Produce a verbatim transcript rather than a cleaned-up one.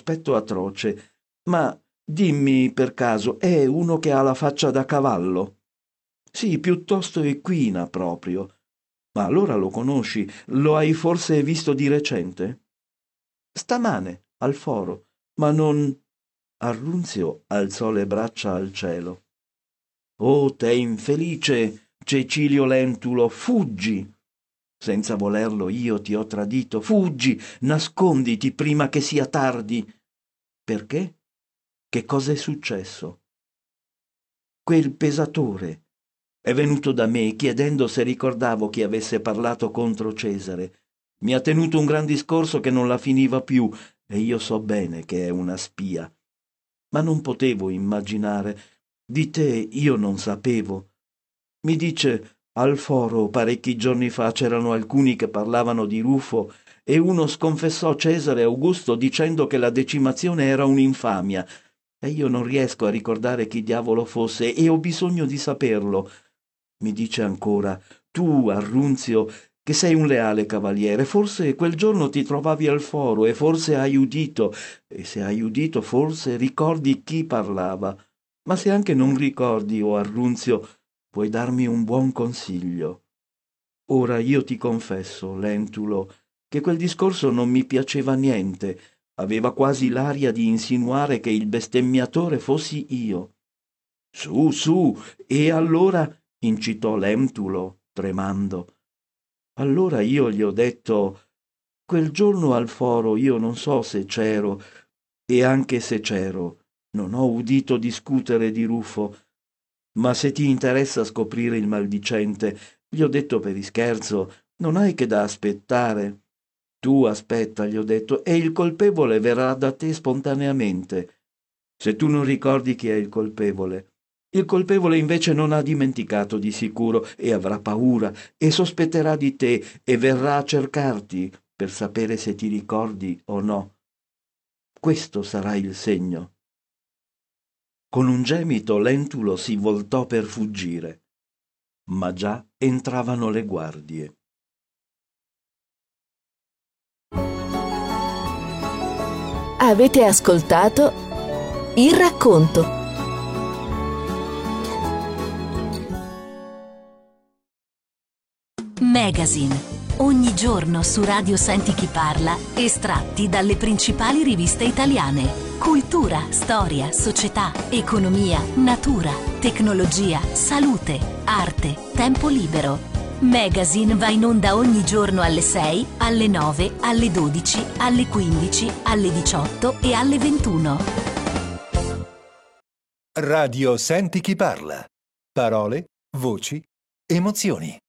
aspetto atroce. Ma dimmi per caso, è uno che ha la faccia da cavallo? Sì, piuttosto equina proprio. Ma allora lo conosci? Lo hai forse visto di recente? Stamane, al foro, ma non... Arrunzio alzò le braccia al cielo. Oh, te infelice, Cecilio Lentulo, fuggi! Senza volerlo io ti ho tradito. Fuggi, nasconditi prima che sia tardi. Perché? Che cosa è successo? Quel pesatore è venuto da me chiedendo se ricordavo chi avesse parlato contro Cesare. Mi ha tenuto un gran discorso che non la finiva più, e io so bene che è una spia. Ma non potevo immaginare. Di te io non sapevo. Mi dice, al foro parecchi giorni fa c'erano alcuni che parlavano di Rufo e uno sconfessò Cesare Augusto dicendo che la decimazione era un'infamia. E io non riesco a ricordare chi diavolo fosse e ho bisogno di saperlo. Mi dice ancora, tu, Arrunzio, che sei un leale cavaliere, forse quel giorno ti trovavi al foro e forse hai udito, e se hai udito forse ricordi chi parlava. Ma se anche non ricordi, o Arrunzio, puoi darmi un buon consiglio. Ora io ti confesso, Lentulo, che quel discorso non mi piaceva niente, aveva quasi l'aria di insinuare che il bestemmiatore fossi io. Su, su, e allora, incitò Lentulo, tremando. Allora io gli ho detto, quel giorno al foro io non so se c'ero, e anche se c'ero, non ho udito discutere di Rufo, ma se ti interessa scoprire il maldicente, gli ho detto per ischerzo, non hai che da aspettare. Tu aspetta, gli ho detto, e il colpevole verrà da te spontaneamente. Se tu non ricordi chi è il colpevole, il colpevole invece non ha dimenticato di sicuro e avrà paura e sospetterà di te e verrà a cercarti per sapere se ti ricordi o no. Questo sarà il segno. Con un gemito Lentulo si voltò per fuggire, ma già entravano le guardie. Avete ascoltato Il racconto. Magazine. Ogni giorno su Radio Senti Chi Parla, estratti dalle principali riviste italiane. Cultura, storia, società, economia, natura, tecnologia, salute, arte, tempo libero. Magazine va in onda ogni giorno alle sei, alle nove, alle dodici, alle quindici, alle diciotto e alle ventuno. Radio Senti Chi Parla. Parole, voci, emozioni.